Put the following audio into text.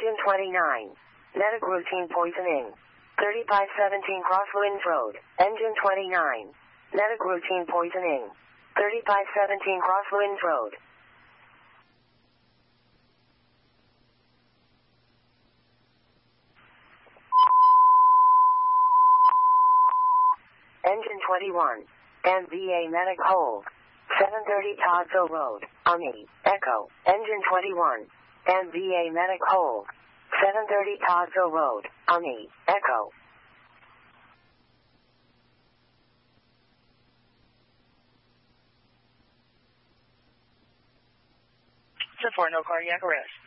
Engine 29. Medic routine poisoning. 3517 Crosswinds Road. Engine 29. Medic routine poisoning. 3517 Crosswinds Road. Engine 21. MVA Medic hold. 730 Toddsville Road. Ami. Echo. Engine 21. MVA Medic hold. 730 Toddsville Road. Ami. Echo. So far, no cardiac arrest.